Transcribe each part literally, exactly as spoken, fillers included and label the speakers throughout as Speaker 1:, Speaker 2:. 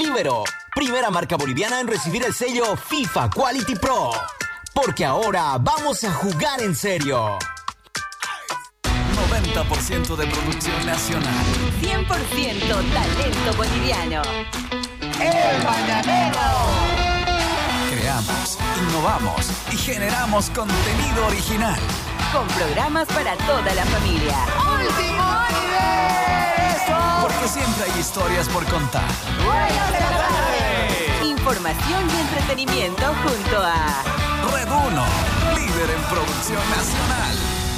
Speaker 1: Libero, primera marca boliviana en recibir el sello FIFA Quality Pro. Porque ahora vamos a jugar en serio.
Speaker 2: noventa por ciento de producción nacional.
Speaker 3: cien por ciento talento boliviano.
Speaker 4: ¡El Mañanero!
Speaker 2: Creamos, innovamos y generamos contenido original.
Speaker 3: Con programas para toda la familia.
Speaker 4: ¡Último universo!
Speaker 2: Porque siempre hay historias por contar.
Speaker 4: ¡Buenas de la tarde!
Speaker 3: Información y entretenimiento junto a
Speaker 2: Red uno, líder en producción nacional.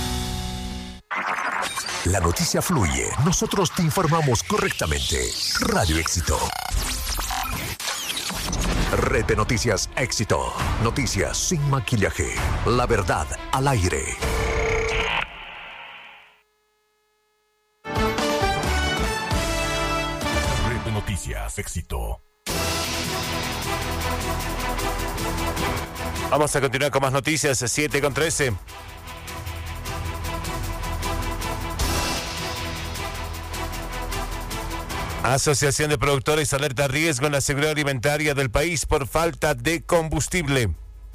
Speaker 5: La noticia fluye. Nosotros te informamos correctamente. Radio Éxito. Red de Noticias Éxito. Noticias sin maquillaje. La verdad al aire. Red de Noticias Éxito.
Speaker 6: Vamos a continuar con más noticias, siete con trece. Asociación de Productores alerta riesgo en la seguridad alimentaria del país por falta de combustible.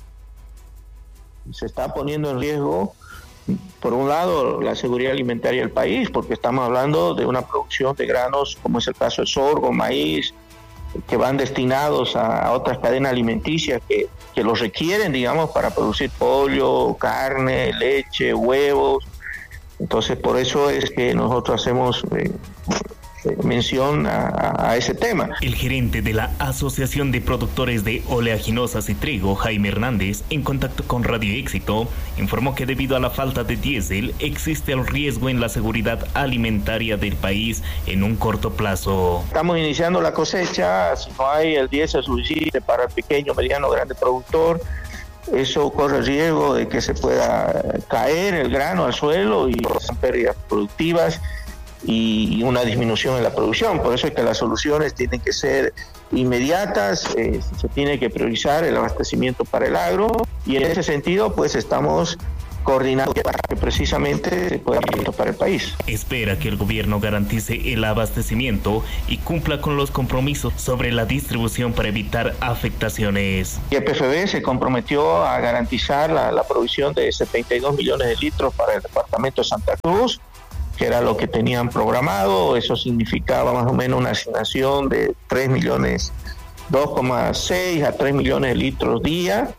Speaker 7: Se está poniendo en riesgo, por un lado, la seguridad alimentaria del país, porque estamos hablando de una producción de granos, como es el caso del sorgo, maíz, que van destinados a, a otras cadenas alimenticias que, que los requieren, digamos, para producir pollo, carne, leche, huevos. Entonces, por eso es que nosotros hacemos eh, mención a, a ese tema.
Speaker 8: El gerente de la Asociación de Productores de Oleaginosas y Trigo, Jaime Hernández, en contacto con Radio Éxito, informó que debido a la falta de diésel existe el riesgo en la seguridad alimentaria del país en un corto plazo.
Speaker 7: Estamos iniciando la cosecha, si no hay el diésel suficiente para el pequeño, mediano, grande productor, eso corre el riesgo de que se pueda caer el grano al suelo y son pérdidas productivas y una disminución en la producción. Por eso es que las soluciones tienen que ser inmediatas, eh, se tiene que priorizar el abastecimiento para el agro y en ese sentido pues estamos coordinando para que precisamente se pueda aplicar para el país.
Speaker 8: Espera que el gobierno garantice el abastecimiento y cumpla con los compromisos sobre la distribución para evitar afectaciones.
Speaker 7: Y el P F B se comprometió a garantizar la, la provisión de setenta y dos millones de litros para el departamento de Santa Cruz, que era lo que tenían programado. Eso significaba más o menos una asignación de tres millones, dos coma seis a tres millones de litros día.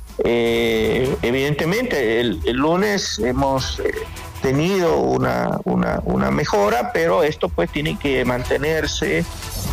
Speaker 7: Eh, evidentemente el, el lunes hemos eh, tenido una, una, una mejora, pero esto pues tiene que mantenerse.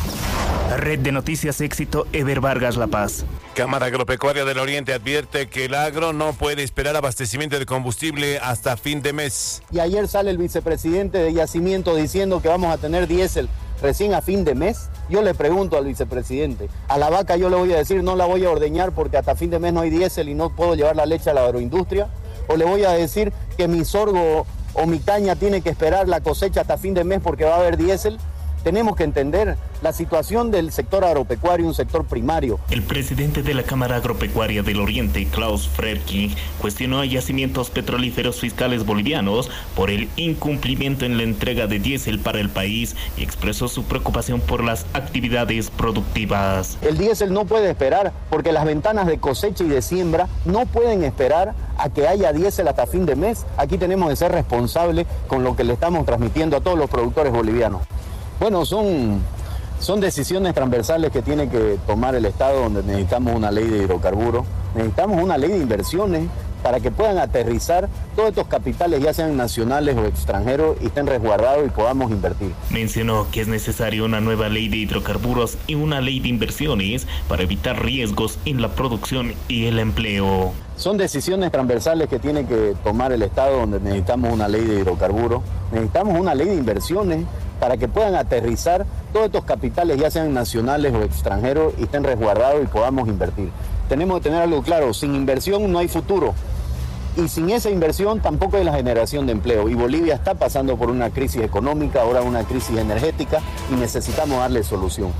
Speaker 8: Red de Noticias Éxito, Ever Vargas, La Paz.
Speaker 6: Cámara Agropecuaria del Oriente advierte que el agro no puede esperar abastecimiento de combustible hasta fin de mes.
Speaker 9: Y ayer sale el vicepresidente de Yacimiento diciendo que vamos a tener diésel recién a fin de mes. Yo le pregunto al vicepresidente, a la vaca yo le voy a decir no la voy a ordeñar porque hasta fin de mes no hay diésel y no puedo llevar la leche a la agroindustria, o le voy a decir que mi sorgo o mi caña tiene que esperar la cosecha hasta fin de mes porque va a haber diésel. Tenemos que entender la situación del sector agropecuario, un sector primario.
Speaker 8: El presidente de la Cámara Agropecuaria del Oriente, Klaus Fredking, cuestionó a Yacimientos Petrolíferos Fiscales Bolivianos por el incumplimiento en la entrega de diésel para el país y expresó su preocupación por las actividades productivas.
Speaker 9: El diésel no puede esperar porque las ventanas de cosecha y de siembra no pueden esperar a que haya diésel hasta fin de mes. Aquí tenemos que ser responsables con lo que le estamos transmitiendo a todos los productores bolivianos. Bueno, son, son decisiones transversales que tiene que tomar el Estado, donde necesitamos una ley de hidrocarburos, necesitamos una ley de inversiones para que puedan aterrizar todos estos capitales, ya sean nacionales o extranjeros, y estén resguardados y podamos invertir.
Speaker 8: Mencionó que es necesaria una nueva ley de hidrocarburos y una ley de inversiones para evitar riesgos en la producción y el empleo.
Speaker 9: Son decisiones transversales que tiene que tomar el Estado, donde necesitamos una ley de hidrocarburos, necesitamos una ley de inversiones para que puedan aterrizar todos estos capitales, ya sean nacionales o extranjeros, y estén resguardados y podamos invertir. Tenemos que tener algo claro, sin inversión no hay futuro, y sin esa inversión tampoco hay la generación de empleo, y Bolivia está pasando por una crisis económica, ahora una crisis energética, y necesitamos darle solución.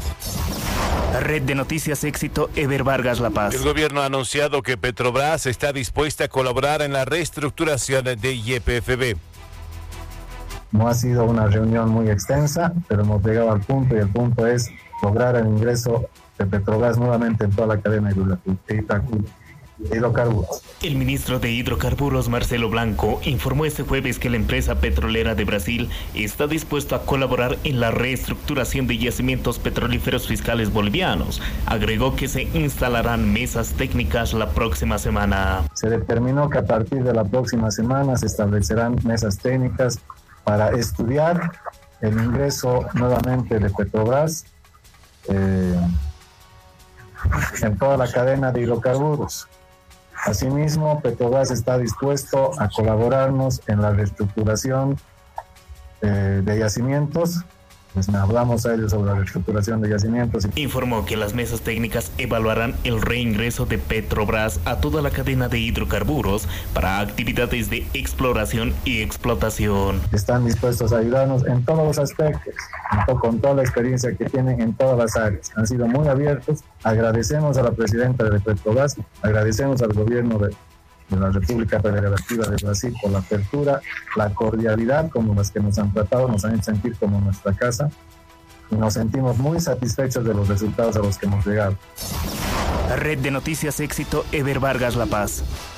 Speaker 8: Red de Noticias Éxito, Ever Vargas, La Paz.
Speaker 6: El gobierno ha anunciado que Petrobras está dispuesta a colaborar en la reestructuración de Y P F B.
Speaker 10: No ha sido una reunión muy extensa, pero hemos llegado al punto y el punto es lograr el ingreso de Petrobras nuevamente en toda la cadena hidrocarburos.
Speaker 8: El ministro de Hidrocarburos, Marcelo Blanco, informó este jueves que la empresa petrolera de Brasil está dispuesta a colaborar en la reestructuración de yacimientos petrolíferos fiscales bolivianos. Agregó que se instalarán mesas técnicas la próxima semana.
Speaker 10: Se determinó que a partir de la próxima semana se establecerán mesas técnicas para estudiar el ingreso nuevamente de Petrobras eh, en toda la cadena de hidrocarburos. Asimismo, Petrobras está dispuesto a colaborarnos en la reestructuración eh, de yacimientos. Pues hablamos a ellos sobre la reestructuración de yacimientos.
Speaker 8: Informó que las mesas técnicas evaluarán el reingreso de Petrobras a toda la cadena de hidrocarburos para actividades de exploración y explotación.
Speaker 10: Están dispuestos a ayudarnos en todos los aspectos, con toda la experiencia que tienen en todas las áreas. Han sido muy abiertos. Agradecemos a la presidenta de Petrobras, agradecemos al gobierno de, de la República Federativa de Brasil por la apertura, la cordialidad como las que nos han tratado, nos han hecho sentir como nuestra casa y nos sentimos muy satisfechos de los resultados a los que hemos llegado.
Speaker 2: Red de Noticias Éxito, Ever Vargas, La Paz.